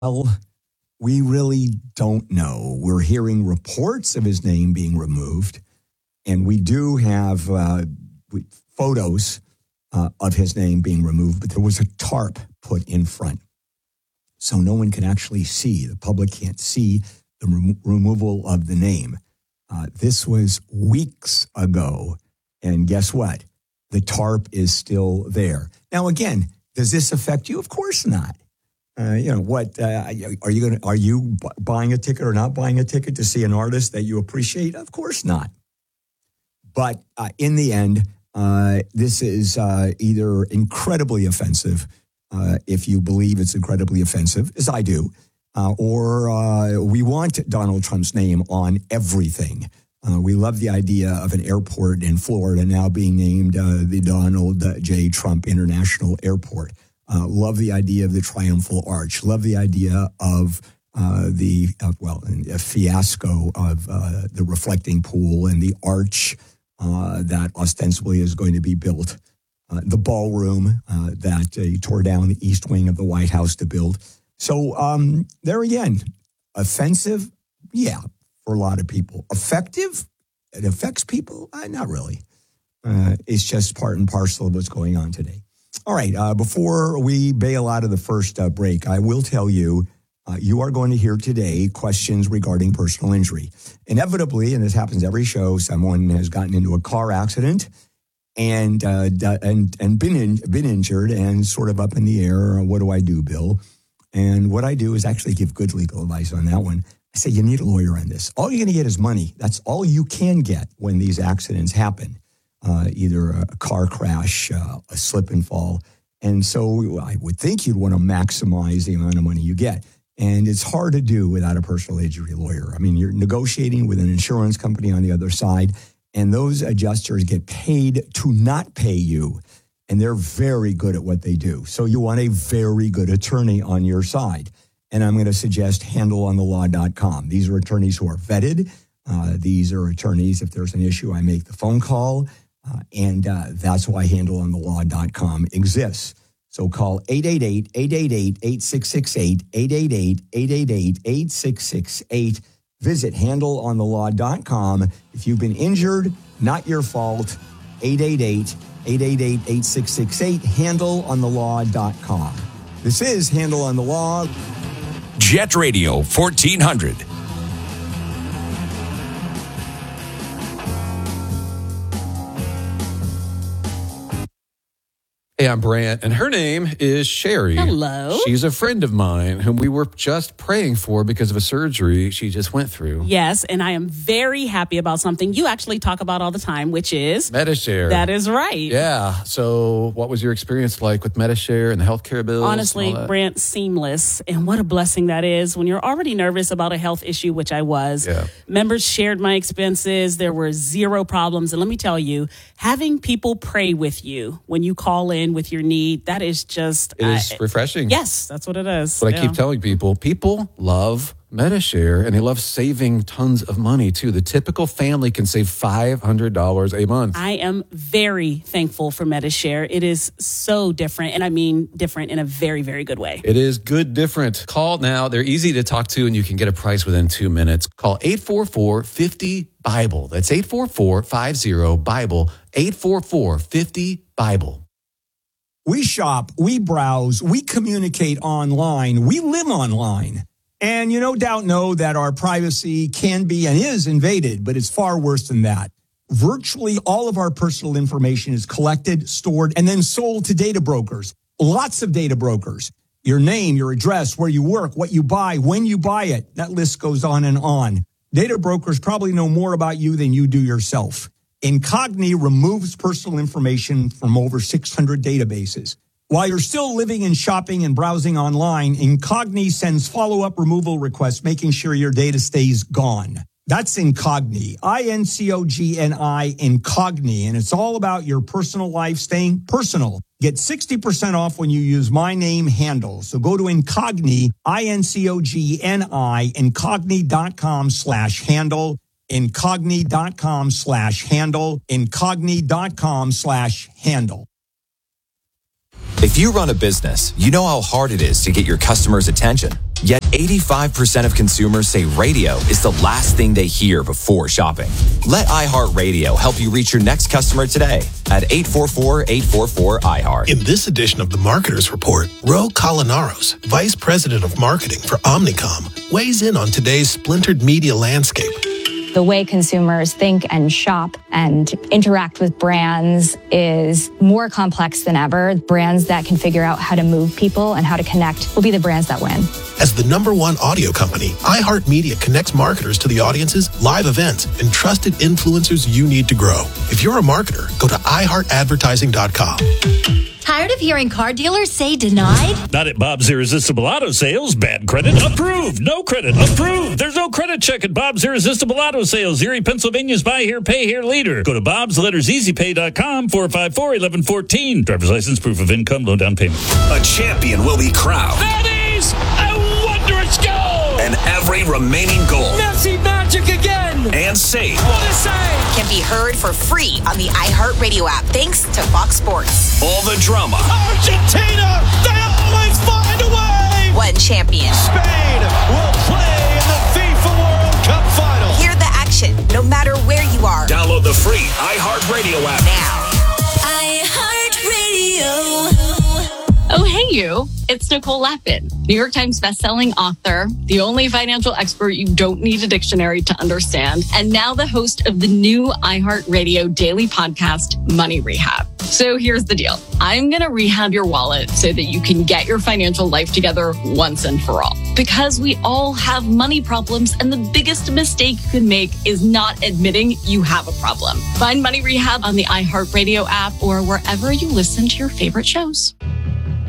Well, we really don't know. We're hearing reports of his name being removed, and we do have photos of his name being removed, but there was a tarp put in front. So no one can actually see. The public can't see the removal of the name. This was weeks ago, and guess what? The tarp is still there. Now, again, does this affect you? Of course not. Are you buying a ticket or not buying a ticket to see an artist that you appreciate? Of course not. But in the end, this is either incredibly offensive, if you believe it's incredibly offensive, as I do, or we want Donald Trump's name on everything. We love the idea of an airport in Florida now being named the Donald J. Trump International Airport. Love the idea of the Triumphal Arch. Love the idea of a fiasco of the reflecting pool and the arch that ostensibly is going to be built. The ballroom that he tore down the east wing of the White House to build. So there again, offensive, yeah, for a lot of people. Effective, it affects people? Not really. It's just part and parcel of what's going on today. All right, before we bail out of the first break, I will tell you, you are going to hear today questions regarding personal injury. Inevitably, and this happens every show, someone has gotten into a car accident and been injured and sort of up in the air. What do I do, Bill? And what I do is actually give good legal advice on that one. I say, you need a lawyer on this. All you're going to get is money. That's all you can get when these accidents happen. Either a car crash, a slip and fall. And so I would think you'd want to maximize the amount of money you get. And it's hard to do without a personal injury lawyer. I mean, you're negotiating with an insurance company on the other side, and those adjusters get paid to not pay you. And they're very good at what they do. So you want a very good attorney on your side. And I'm going to suggest handleonthelaw.com. These are attorneys who are vetted. These are attorneys, if there's an issue, I make the phone call. And that's why handleonthelaw.com exists. So call 888-888-8668, 888-888-8668. Visit handleonthelaw.com. If you've been injured, not your fault, 888-888-8668, handleonthelaw.com. This is Handle on the Law. Jet Radio 1400. Hey, I'm Brant, and her name is Sherry. Hello. She's a friend of mine whom we were just praying for because of a surgery she just went through. Yes, and I am very happy about something you actually talk about all the time, which is Medi-Share. That is right. Yeah. So what was your experience like with Medi-Share and the healthcare bills? Honestly, Brant, seamless. And what a blessing that is when you're already nervous about a health issue, which I was. Yeah. Members shared my expenses. There were zero problems. And let me tell you, having people pray with you when you call in with your need, that is just... It is refreshing. Yes, that's what it is. But I keep telling people love Medi-Share, and they love saving tons of money, too. The typical family can save $500 a month. I am very thankful for Medi-Share. It is so different, and I mean different in a very, very good way. It is good different. Call now. They're easy to talk to, and you can get a price within 2 minutes. Call 844-50-BIBLE. That's 844-50-BIBLE, 844-50-BIBLE. We shop, we browse, we communicate online, we live online. And you no doubt know that our privacy can be and is invaded, but it's far worse than that. Virtually all of our personal information is collected, stored, and then sold to data brokers. Lots of data brokers. Your name, your address, where you work, what you buy, when you buy it. That list goes on and on. Data brokers probably know more about you than you do yourself. Incogni removes personal information from over 600 databases. While you're still living and shopping and browsing online, Incogni sends follow-up removal requests, making sure your data stays gone. That's Incogni, I-N-C-O-G-N-I, Incogni, and it's all about your personal life staying personal. Get 60% off when you use my name handle. So go to Incogni, I-N-C-O-G-N-I, Incogni.com/handle. Incogni.com/handle, Incogni.com/handle. If you run a business, you know how hard it is to get your customers' attention. Yet 85% of consumers say radio is the last thing they hear before shopping. Let iHeartRadio help you reach your next customer today at 844-844-iHeart. In this edition of the Marketers Report, Ro Colinaros, Vice President of Marketing for Omnicom, weighs in on today's splintered media landscape. The way consumers think and shop and interact with brands is more complex than ever. Brands that can figure out how to move people and how to connect will be the brands that win. As the #1 audio company, iHeartMedia connects marketers to the audiences, live events, and trusted influencers you need to grow. If you're a marketer, go to iHeartAdvertising.com. Tired of hearing car dealers say denied? Not at Bob's Irresistible Auto Sales. Bad credit approved. No credit approved. There's no credit check at Bob's Irresistible Auto Sales. Erie, Pennsylvania's buy here, pay here leader. Go to bobsletterseasypay.com, 454-1114. Driver's license, proof of income, low down payment. A champion will be crowned. That is a wondrous goal. And every remaining goal. Messi magic again. And safe. What a save. Can be heard for free on the iHeartRadio app, thanks to Fox Sports. All the drama. Argentina, they always find a way. One champion. Spain will play in the FIFA World Cup final. Hear the action, no matter where you are. Download the free iHeartRadio app now. iHeartRadio. Oh, hey, you. It's Nicole Lappin, New York Times bestselling author, the only financial expert you don't need a dictionary to understand, and now the host of the new iHeartRadio daily podcast, Money Rehab. So here's the deal. I'm going to rehab your wallet so that you can get your financial life together once and for all. Because we all have money problems, and the biggest mistake you can make is not admitting you have a problem. Find Money Rehab on the iHeartRadio app or wherever you listen to your favorite shows.